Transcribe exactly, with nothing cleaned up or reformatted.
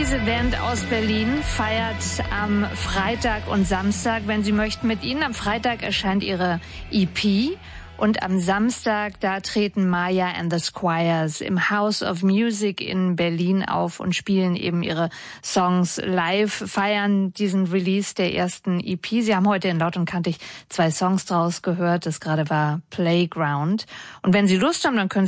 Diese Band aus Berlin feiert am Freitag und Samstag, wenn Sie möchten, mit Ihnen. Am Freitag erscheint ihre E P und am Samstag, da treten Maya and the Squires im House of Music in Berlin auf und spielen eben ihre Songs live, feiern diesen Release der ersten E P. Sie haben heute in Laut und Kantig zwei Songs draus gehört. Das gerade war Playground. Und wenn Sie Lust haben, dann können Sie